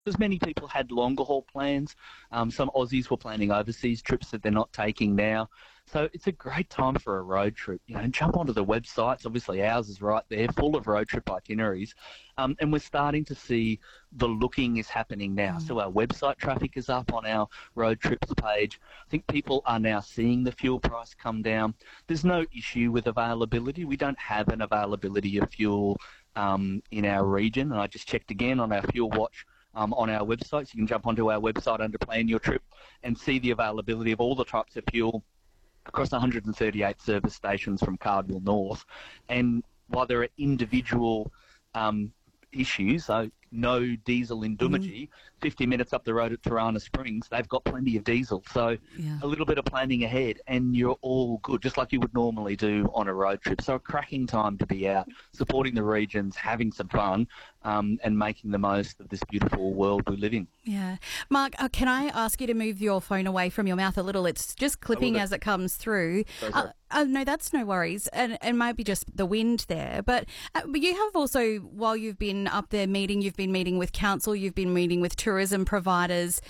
because many people had longer haul plans. Some Aussies were planning overseas trips that they're not taking now. So it's a great time for a road trip. Jump onto the websites. Obviously, ours is right there, full of road trip itineraries. And we're starting to see the looking is happening now. So our website traffic is up on our road trips page. I think people are now seeing the fuel price come down. There's no issue with availability. We don't have an availability of fuel in our region. And I just checked again on our Fuel Watch on our website. So you can jump onto our website under Plan Your Trip and see the availability of all the types of fuel across 138 service stations from Cardwell North. And while there are individual issues, so no diesel in Doomadgee, 50 minutes up the road at Tarana Springs, they've got plenty of diesel. So a little bit of planning ahead and you're all good, just like you would normally do on a road trip. So a cracking time to be out, supporting the regions, having some fun, and making the most of this beautiful world we live in. Yeah. Mark, can I ask you to move your phone away from your mouth a little? It's just clipping as it comes through. No, that's no worries. And maybe just the wind there. But you have also, while you've been up there you've been meeting with council, you've been meeting with tourism providers.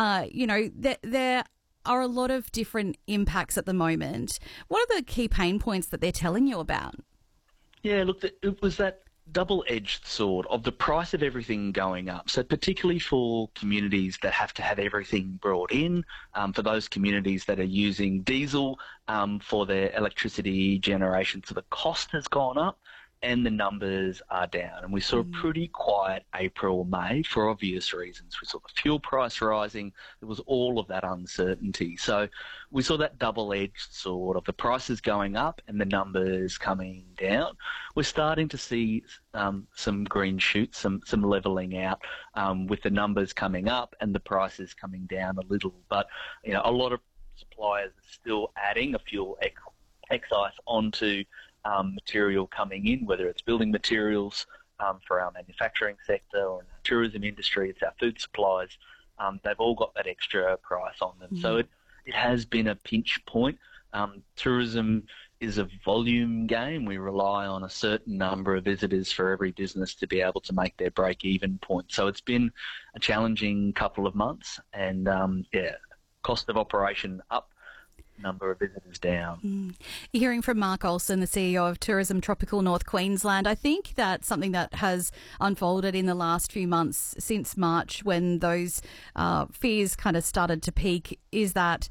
There are a lot of different impacts at the moment. What are the key pain points that they're telling you about? Yeah, look, it was that double-edged sword of the price of everything going up. So particularly for communities that have to have everything brought in, for those communities that are using diesel for their electricity generation. So the cost has gone up and the numbers are down. And we saw a pretty quiet April, May for obvious reasons. We saw the fuel price rising. There was all of that uncertainty. So we saw that double-edged sword of the prices going up and the numbers coming down. We're starting to see some green shoots, some levelling out with the numbers coming up and the prices coming down a little. But, a lot of suppliers are still adding a fuel excise onto material coming in, whether it's building materials for our manufacturing sector or in our tourism industry, it's our food supplies. They've all got that extra price on them. So it has been a pinch point. Tourism is a volume game. We rely on a certain number of visitors for every business to be able to make their break-even point. So it's been a challenging couple of months and, cost of operation up, number of visitors down. You're hearing from Mark Olsen, the CEO of Tourism Tropical North Queensland. I think that's something that has unfolded in the last few months since March when those fears kind of started to peak, is that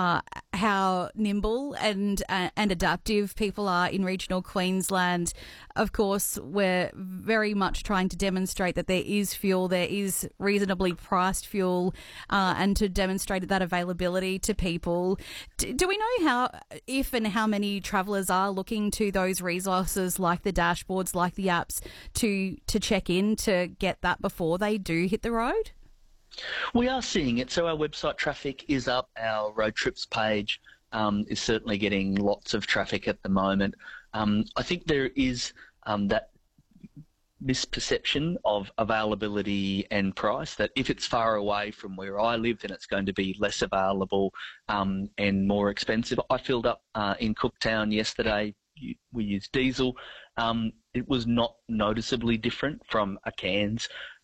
how nimble and adaptive people are in regional Queensland. Of course, we're very much trying to demonstrate that there is fuel, there is reasonably priced fuel, and to demonstrate that availability to people. Do we know if and how many travellers are looking to those resources like the dashboards, like the apps, to check in to get that before they do hit the road? We are seeing it. So our website traffic is up. Our road trips page is certainly getting lots of traffic at the moment. I think there is that misperception of availability and price, that if it's far away from where I live, then it's going to be less available and more expensive. I filled up in Cooktown yesterday. We used diesel. It was not noticeably different from a Cairns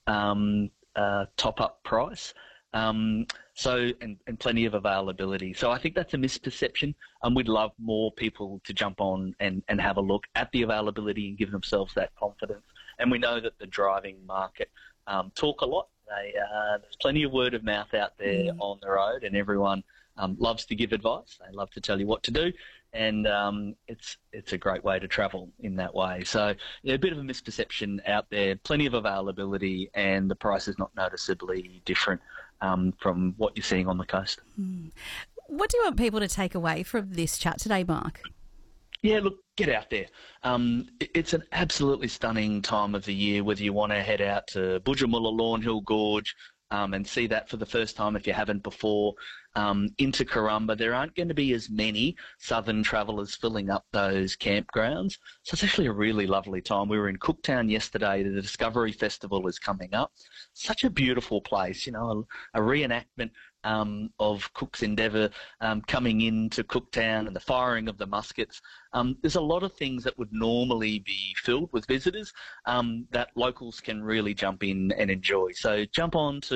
top-up price. And plenty of availability. So I think that's a misperception. We'd love more people to jump on and have a look at the availability and give themselves that confidence. And we know that the driving market talk a lot. There's plenty of word of mouth out there on the road, and everyone loves to give advice. They love to tell you what to do, and it's a great way to travel in that way. So a bit of a misperception out there, plenty of availability, and the price is not noticeably different from what you're seeing on the coast. What do you want people to take away from this chat today, Mark? Yeah, look, get out there. It's an absolutely stunning time of the year, whether you want to head out to Budjamula, Lawn Hill Gorge, and see that for the first time if you haven't before. into Corumba, there aren't going to be as many southern travellers filling up those campgrounds. So it's actually a really lovely time. We were in Cooktown yesterday. The Discovery Festival is coming up. Such a beautiful place, a reenactment of Cook's Endeavour coming into Cooktown and the firing of the muskets. There's a lot of things that would normally be filled with visitors that locals can really jump in and enjoy. So jump on to